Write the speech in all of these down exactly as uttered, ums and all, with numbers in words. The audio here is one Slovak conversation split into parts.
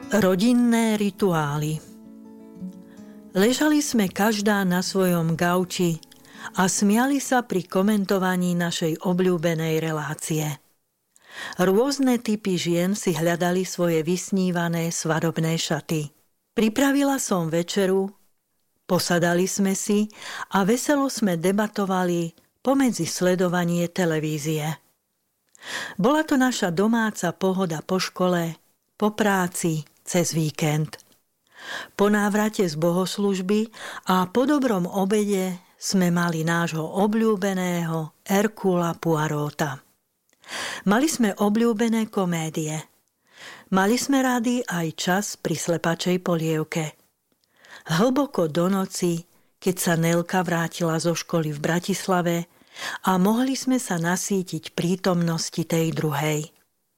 Rodinné rituály. Ležali sme každá na svojom gauči a smiali sa pri komentovaní našej obľúbenej relácie. Rôzne typy žien si hľadali svoje vysnívané svadobné šaty. Pripravila som večeru, posadali sme si a veselo sme debatovali pomedzi sledovanie televízie. Bola to naša domáca pohoda po škole, po práci, cez víkend. Po návrate z bohoslužby a po dobrom obede sme mali nášho obľúbeného Hercula Poirota. Mali sme obľúbené komédie. Mali sme radi aj čas pri slepačej polievke. Hlboko do noci, keď sa Nelka vrátila zo školy v Bratislave a mohli sme sa nasýtiť prítomnosti tej druhej.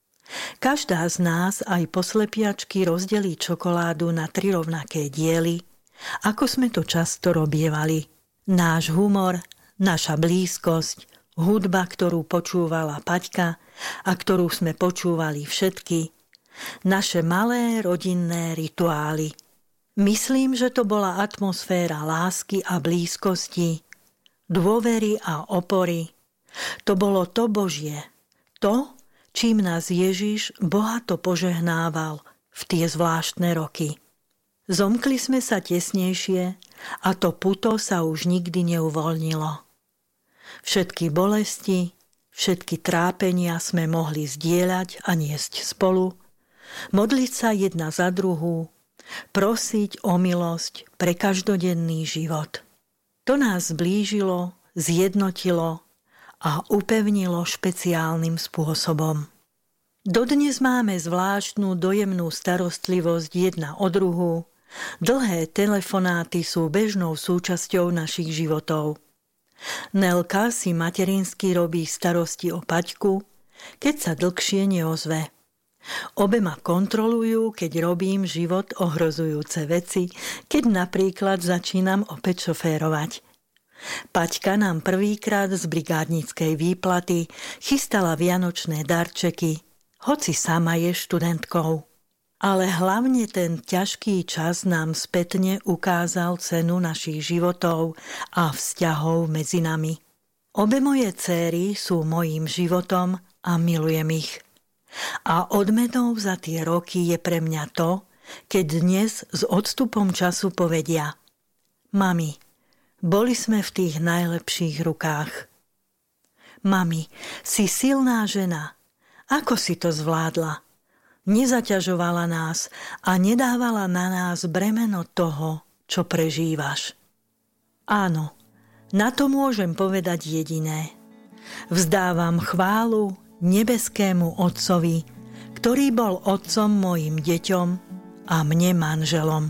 Každá z nás aj poslepiačky rozdelí čokoládu na tri rovnaké diely, ako sme to často robievali. Náš humor, naša blízkosť, hudba, ktorú počúvala Paťka a ktorú sme počúvali všetky, naše malé rodinné rituály. Myslím, že to bola atmosféra lásky a blízkosti, dôvery a opory. To bolo to Božie, to, čím nás Ježiš bohato požehnával v tie zvláštne roky. Zomkli sme sa tesnejšie a to puto sa už nikdy neuvoľnilo. Všetky bolesti, všetky trápenia sme mohli zdieľať a niesť spolu, modliť sa jedna za druhú, prosiť o milosť pre každodenný život. To nás zblížilo, zjednotilo a upevnilo špeciálnym spôsobom. Dodnes máme zvláštnu dojemnú starostlivosť jedna o druhú, dlhé telefonáty sú bežnou súčasťou našich životov. Nelka si materinsky robí starosti o Paťku, keď sa dlhšie neozve. Obe ma kontrolujú, keď robím život ohrozujúce veci, keď napríklad začínam opäť šoférovať. Paťka nám prvýkrát z brigádnickej výplaty chystala vianočné darčeky, hoci sama je študentkou. Ale hlavne ten ťažký čas nám spätne ukázal cenu našich životov a vzťahov medzi nami. Obe moje céry sú mojím životom a milujem ich. A odmenou za tie roky je pre mňa to, keď dnes s odstupom času povedia: Mami, boli sme v tých najlepších rukách. Mami, si silná žena. Ako si to zvládla? Nezaťažovala nás a nedávala na nás bremeno toho, čo prežívaš. Áno, na to môžem povedať jediné. Vzdávam chválu nebeskému Otcovi, ktorý bol otcom mojim deťom a mne manželom.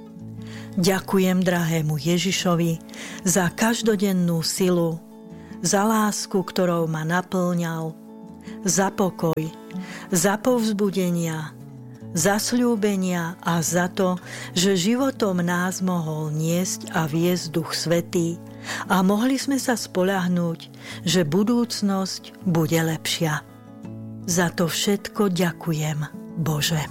Ďakujem drahému Ježišovi za každodennú silu, za lásku, ktorou ma napĺňal, za pokoj, za povzbudenia, za sľúbenia a za to, že životom nás mohol niesť a viesť Duch Svätý a mohli sme sa spoľahnúť, že budúcnosť bude lepšia. Za to všetko ďakujem, Bože.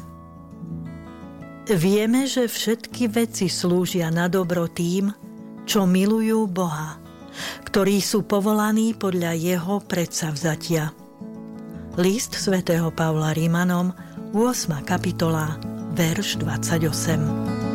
Vieme, že všetky veci slúžia na dobro tým, čo milujú Boha, ktorí sú povolaní podľa jeho predsavzatia. List svätého Pavla Rimanom, ôsma kapitola, verš dvadsaťosem.